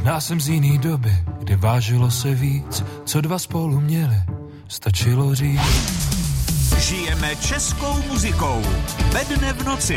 Já jsem z jiný doby, kdy vážilo se víc, co dva spolu měli, stačilo říct. Žijeme českou muzikou. Ve dne v noci.